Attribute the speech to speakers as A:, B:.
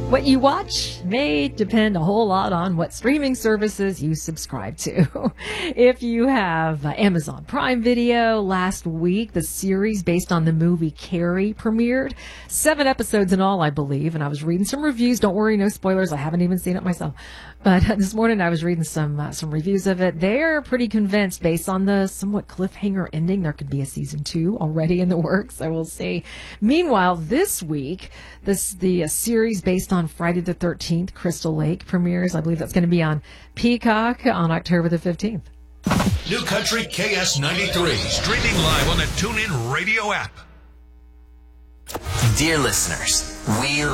A: What you watch may depend a whole lot on what streaming services you subscribe to. If you have Amazon Prime Video, last week the series based on the movie Carrie premiered. 7 episodes in all, I believe, and I was reading some reviews. Don't worry, no spoilers. I haven't even seen it myself. But this morning I was reading some reviews of it. They're pretty convinced, based on the somewhat cliffhanger ending, there could be a season 2 already in the works. I will see. Meanwhile, this week, the series based on Friday the 13th, Crystal Lake, premieres. I believe that's going to be on Peacock on October the 15th.
B: New Country KS93, streaming live on the TuneIn Radio app.
C: Dear listeners, we